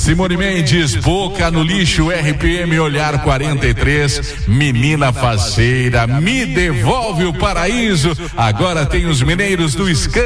Simone Mendes, Boca no Lixo, RPM Olhar 43, Menina Faceira, Me Devolve o Paraíso. Agora tem os mineiros do Scan.